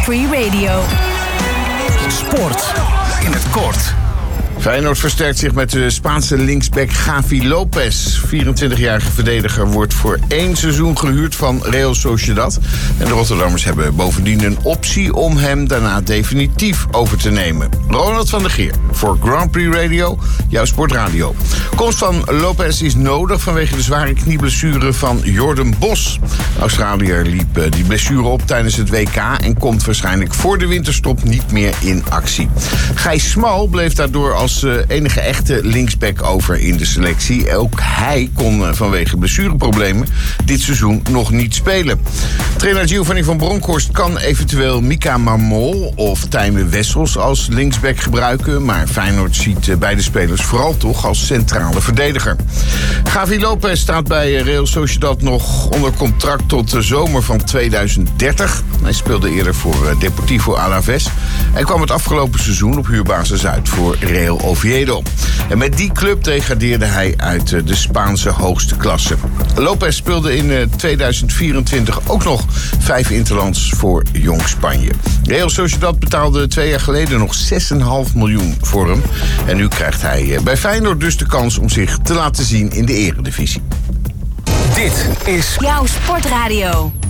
Free Radio. Sport in het kort. Feyenoord versterkt zich met de Spaanse linksback Javi Lopez. 24-jarige verdediger wordt voor 1 seizoen gehuurd van Real Sociedad. En de Rotterdammers hebben bovendien een optie om hem daarna definitief over te nemen. Ronald van der Geer voor Grand Prix Radio, jouw sportradio. Komst van Lopez is nodig vanwege de zware knieblessure van Jordan Bos. De Australiër liep die blessure op tijdens het WK en komt waarschijnlijk voor de winterstop niet meer in actie. Gijs Smal bleef daardoor als enige echte linksback over in de selectie. Ook hij kon vanwege blessureproblemen dit seizoen nog niet spelen. Trainer Giovanni van Bronckhorst kan eventueel Mika Marmol of Tijmen Wessels als linksback gebruiken, maar Feyenoord ziet beide spelers vooral toch als centrale verdediger. Javi Lopez staat bij Real Sociedad nog onder contract tot de zomer van 2030. Hij speelde eerder voor Deportivo Alavés en kwam het afgelopen seizoen op huurbasis uit voor Real Oviedo. En met die club degradeerde hij uit de Spaanse hoogste klasse. Lopez speelde in 2024 ook nog 5 interlands voor Jong Spanje. Real Sociedad betaalde 2 jaar geleden nog 6,5 miljoen voor hem. En nu krijgt hij bij Feyenoord dus de kans om zich te laten zien in de eredivisie. Dit is Jouw sportradio.